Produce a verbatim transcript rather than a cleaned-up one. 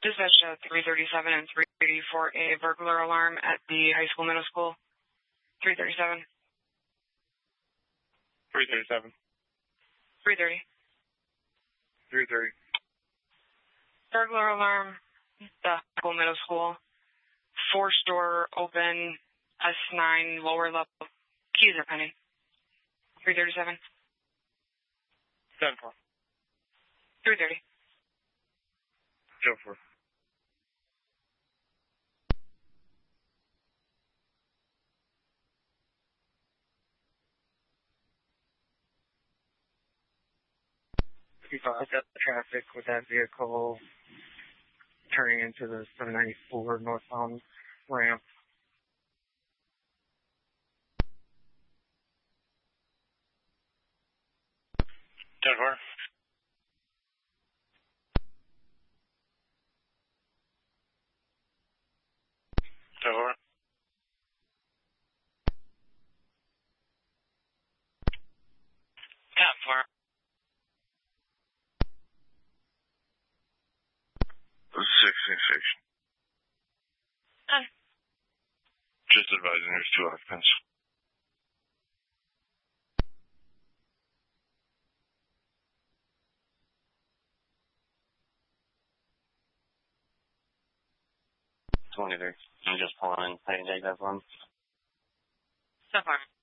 Dispatch uh, three thirty-seven and three eighty for a burglar alarm at the high school middle school. three thirty-seven. three thirty-seven. three thirty. three thirty. Burglar alarm, the high school middle school. Fourth door open, S nine lower level. Keys are pending. three thirty-seven. seven four. three thirty. zero four. I've got the traffic with that vehicle turning into the seven ninety-four northbound ramp. ten four. ten four. ten four. sixteen station. Hi. Just advising there's two occupants. twenty-three. I'm just pulling in. I can take that for him. So far.